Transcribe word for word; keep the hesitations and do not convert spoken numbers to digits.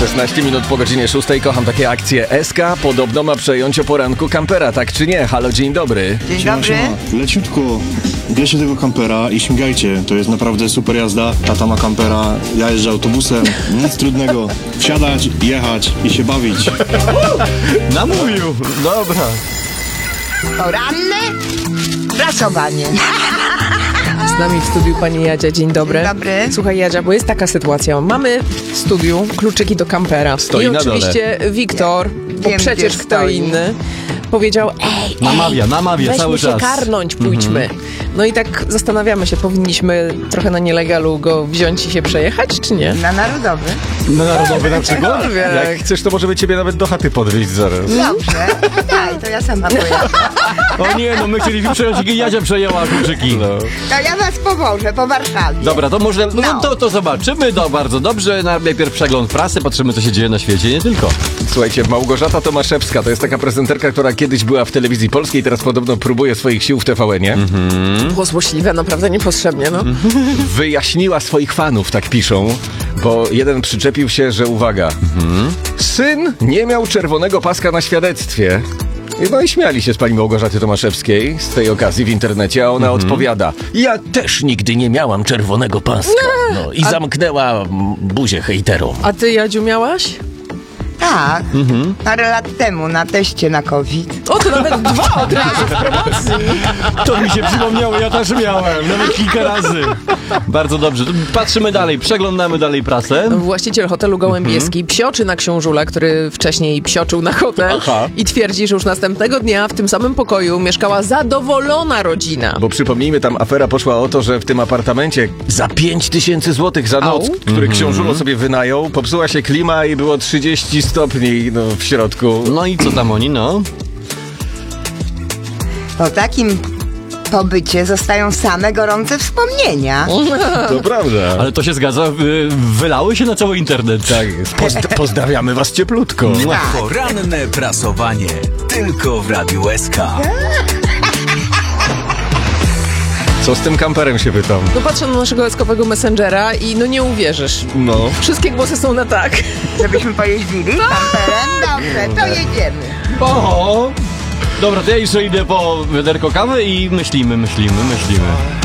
szesnaście minut po godzinie szóstej. Kocham takie akcje. S K podobno ma przejąć o poranku kampera, tak czy nie? Halo, dzień dobry. Dzień Siema, dobry. siema. Leciutko, bierzcie tego kampera i śmigajcie. To jest naprawdę super jazda. Tata ma kampera, ja jeżdżę autobusem. Nic trudnego. Wsiadać, jechać i się bawić. Namówił. Dobra. Poranne prasowanie. Z nami w studiu pani Jadzia, dzień dobry. Dzień dobry. Słuchaj Jadzia, bo jest taka sytuacja. Mamy w studiu kluczyki do kampera. Stoi I na dole. oczywiście Wiktor, bo Wiem, przecież gdzie kto stoi. inny, powiedział: ej, Namawia, ej, namawia weźmy cały się czas. karnąć, pójdźmy. No i tak zastanawiamy się, powinniśmy trochę na nielegalu go wziąć i się przejechać, czy nie? Na narodowy. Na Narodowy na przykład? Jak chcesz, to możemy ciebie nawet do chaty podwieźć zaraz. Dobrze. Daj, to ja sama pojadę. O nie, no my chcieliśmy przejąć i Jadzia przejęła kluczyki. No. To ja was powożę po Warszawie. Dobra, to może, no, No. to, to zobaczymy, no bardzo dobrze. Najpierw przegląd prasy, patrzymy co się dzieje na świecie, nie tylko. Słuchajcie, Małgorzata Tomaszewska to jest taka prezenterka, która kiedyś była w telewizji polskiej, teraz podobno próbuje swoich sił w T V N-ie. Było złośliwe, naprawdę niepotrzebnie, no. Wyjaśniła swoich fanów, tak piszą, bo jeden przyczepił się, że uwaga, syn nie miał czerwonego paska na świadectwie. No i śmiali się z pani Małgorzaty Tomaszewskiej z tej okazji w internecie, a ona odpowiada: ja też nigdy nie miałam czerwonego paska. No i zamknęła mm, buzię hejterom. A ty, Jadziu, miałaś? Tak. Parę lat temu na teście na COVID. O, to nawet dwa od razu w promocji. To mi się przypomniało, ja też miałem, nawet kilka razy. Bardzo dobrze, to patrzymy dalej, przeglądamy dalej prasę. Właściciel hotelu Gołębieski psioczy na książula, który wcześniej psioczył na hotel. Aha. I twierdzi, że już następnego dnia w tym samym pokoju mieszkała zadowolona rodzina. Bo przypomnijmy, tam afera poszła o to, że w tym apartamencie za pięć tysięcy złotych za noc, Au. który książulo sobie wynajął, popsuła się klima i było trzydzieści stopni no, w środku. No i co tam oni, no? Po takim pobycie zostają same gorące wspomnienia. To prawda. Ale to się zgadza, wy, wylały się na cały internet. Tak jest. Pozd- pozdrawiamy was cieplutko. Poranne prasowanie. Tylko w Radiu S K. Co z tym kamperem się pytam? No patrzę na naszego eskowego messengera i no nie uwierzysz. No. Wszystkie głosy są na tak. Żebyśmy pojeździli kamperem? Dobrze, to jedziemy. Oho! Dobra, to ja jeszcze idę po wiaderko kawy i myślimy, myślimy, myślimy.